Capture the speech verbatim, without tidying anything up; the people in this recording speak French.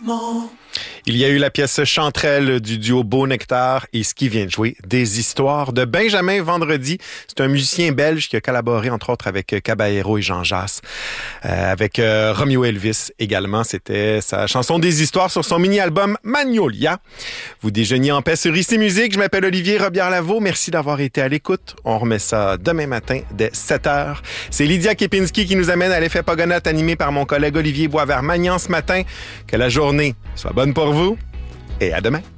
Il y a eu la pièce Chanterelle du duo Beau Nectar et ce qui vient de jouer, Des histoires de Benjamin Vendredi. C'est un musicien belge qui a collaboré entre autres avec Caballero et Jean Jass, euh, avec euh, Romeo Elvis également. C'était sa chanson Des histoires sur son mini-album Magnolia. Vous déjeuniez en paix sur Ici Musique. Je m'appelle Olivier Robillard-Lavaux. Merci d'avoir été à l'écoute. On remet ça demain matin dès sept heures. C'est Lydia Kepinski qui nous amène à l'effet Pogonotte animé par mon collègue Olivier Boisvert-Magnan ce matin. Que la journée soit bonne pour vous et à demain.